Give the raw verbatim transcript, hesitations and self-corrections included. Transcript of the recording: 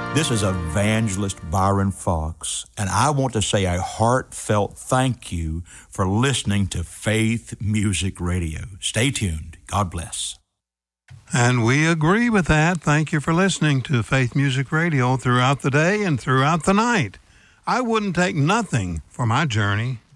This is Evangelist Byron Fox, and I want to say a heartfelt thank you for listening to Faith Music Radio. Stay tuned. God bless. And we agree with that. Thank you for listening to Faith Music Radio throughout the day and throughout the night. I wouldn't take nothing for my journey.